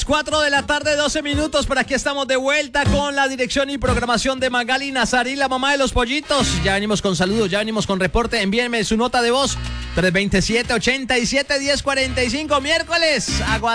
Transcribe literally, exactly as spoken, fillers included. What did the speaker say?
cuatro de la tarde, doce minutos. Por aquí estamos de vuelta con la dirección y programación de Magali Nazarí, la mamá de los pollitos. Ya venimos con saludos, ya venimos con reporte. Envíenme su nota de voz. tres dos siete, ocho siete, uno cero cuatro cinco. Miércoles. Agua